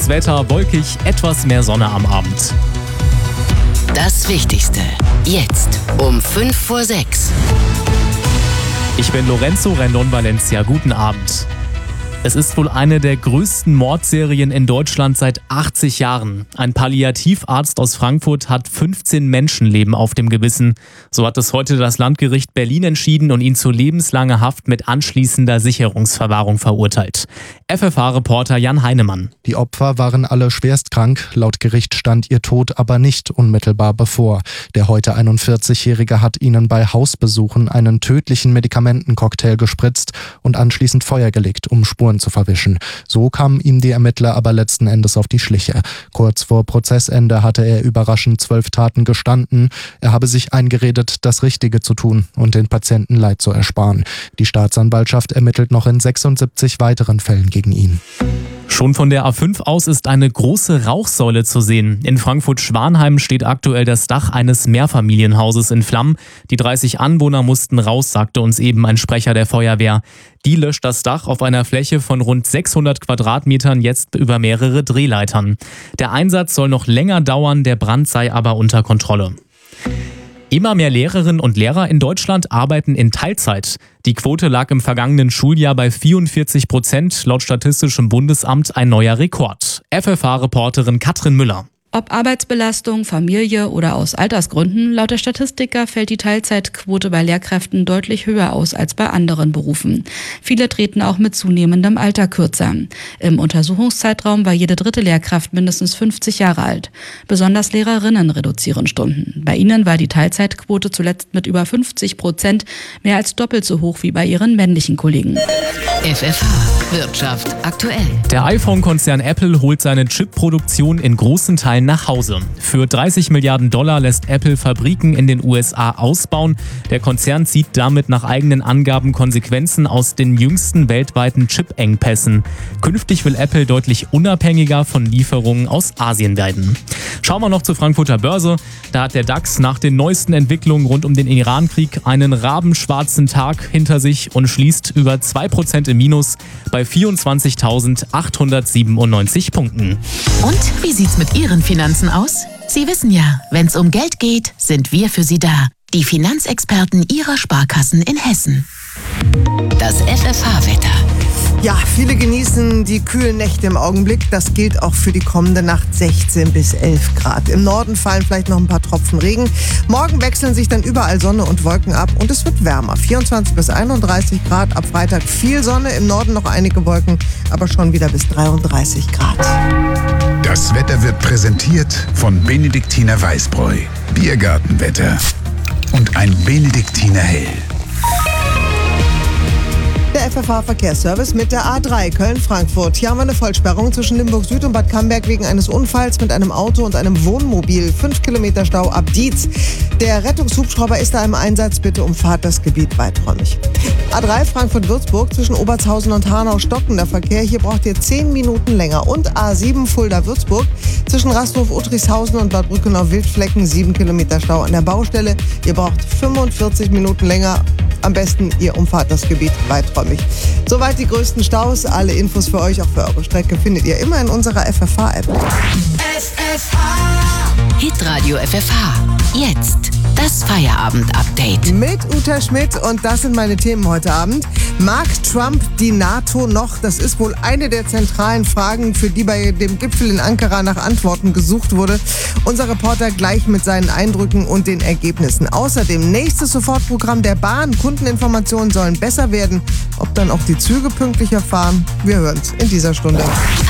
Das Wetter wolkig, etwas mehr Sonne am Abend. Das Wichtigste jetzt um 5:06. Ich bin Lorenzo Rendon Valencia. Guten Abend. Es ist wohl eine der größten Mordserien in Deutschland seit 80 Jahren. Ein Palliativarzt aus Frankfurt hat 15 Menschenleben auf dem Gewissen. So hat es heute das Landgericht Berlin entschieden und ihn zu lebenslanger Haft mit anschließender Sicherungsverwahrung verurteilt. FFH-Reporter Jan Heinemann. Die Opfer waren alle schwerst krank. Laut Gericht stand ihr Tod aber nicht unmittelbar bevor. Der heute 41-Jährige hat ihnen bei Hausbesuchen einen tödlichen Medikamentencocktail gespritzt und anschließend Feuer gelegt, um Spuren zu verwischen. So kamen ihm die Ermittler aber letzten Endes auf die Schliche. Kurz vor Prozessende hatte er überraschend 12 Taten gestanden. Er habe sich eingeredet, das Richtige zu tun und den Patienten Leid zu ersparen. Die Staatsanwaltschaft ermittelt noch in 76 weiteren Fällen gegen ihn. Schon von der A5 aus ist eine große Rauchsäule zu sehen. In Frankfurt-Schwanheim steht aktuell das Dach eines Mehrfamilienhauses in Flammen. Die 30 Anwohner mussten raus, sagte uns eben ein Sprecher der Feuerwehr. Die löscht das Dach auf einer Fläche von rund 600 Quadratmetern jetzt über mehrere Drehleitern. Der Einsatz soll noch länger dauern, der Brand sei aber unter Kontrolle. Immer mehr Lehrerinnen und Lehrer in Deutschland arbeiten in Teilzeit. Die Quote lag im vergangenen Schuljahr bei 44%, laut Statistischem Bundesamt ein neuer Rekord. FFH-Reporterin Katrin Müller. Ob Arbeitsbelastung, Familie oder aus Altersgründen, laut der Statistiker fällt die Teilzeitquote bei Lehrkräften deutlich höher aus als bei anderen Berufen. Viele treten auch mit zunehmendem Alter kürzer. Im Untersuchungszeitraum war jede dritte Lehrkraft mindestens 50 Jahre alt. Besonders Lehrerinnen reduzieren Stunden. Bei ihnen war die Teilzeitquote zuletzt mit über 50%, mehr als doppelt so hoch wie bei ihren männlichen Kollegen. FFH Wirtschaft aktuell. Der iPhone-Konzern Apple holt seine Chip-Produktion in großen Teilen nach Hause. Für 30 Milliarden Dollar lässt Apple Fabriken in den USA ausbauen. Der Konzern zieht damit nach eigenen Angaben Konsequenzen aus den jüngsten weltweiten Chip-Engpässen. Künftig will Apple deutlich unabhängiger von Lieferungen aus Asien werden. Schauen wir noch zur Frankfurter Börse. Da hat der DAX nach den neuesten Entwicklungen rund um den Iran-Krieg einen rabenschwarzen Tag hinter sich und schließt über 2% im Minus bei 24.897 Punkten. Und wie sieht's mit Ihren Finanzen aus? Sie wissen ja, wenn's um Geld geht, sind wir für Sie da. Die Finanzexperten Ihrer Sparkassen in Hessen. Das FFH-Wetter. Ja, viele genießen die kühlen Nächte im Augenblick. Das gilt auch für die kommende Nacht, 16 bis 11 Grad. Im Norden fallen vielleicht noch ein paar Tropfen Regen. Morgen wechseln sich dann überall Sonne und Wolken ab und es wird wärmer. 24 bis 31 Grad. Ab Freitag viel Sonne, im Norden noch einige Wolken, aber schon wieder bis 33 Grad. Das Wetter wird präsentiert von Benediktiner Weißbräu. Biergartenwetter und ein Benediktiner Hell. Der FFH-Verkehrsservice mit der A3 Köln-Frankfurt. Hier haben wir eine Vollsperrung zwischen Limburg Süd und Bad Camberg wegen eines Unfalls mit einem Auto und einem Wohnmobil. 5 Kilometer Stau ab Dietz. Der Rettungshubschrauber ist da im Einsatz. Bitte umfahrt das Gebiet weiträumig. A3 Frankfurt-Würzburg zwischen Obertshausen und Hanau-Stockender Verkehr. Hier braucht ihr 10 Minuten länger. Und A7 Fulda-Würzburg zwischen Rasthof-Uttrichshausen und Bad Brückenau-Wildflecken. 7 Kilometer Stau an der Baustelle. Ihr braucht 45 Minuten länger. Am besten, ihr umfahrt das Gebiet weiträumig. Soweit die größten Staus. Alle Infos für euch, auch für eure Strecke, findet ihr immer in unserer FFH-App. Hitradio FFH. Jetzt das Feierabend-Update. Mit Uta Schmidt und das sind meine Themen heute Abend. Mag Trump die NATO noch? Das ist wohl eine der zentralen Fragen, für die bei dem Gipfel in Ankara nach Antworten gesucht wurde. Unser Reporter gleich mit seinen Eindrücken und den Ergebnissen. Außerdem nächstes Sofortprogramm der Bahn. Kundeninformationen sollen besser werden. Ob dann auch die Züge pünktlicher fahren? Wir hören's in dieser Stunde.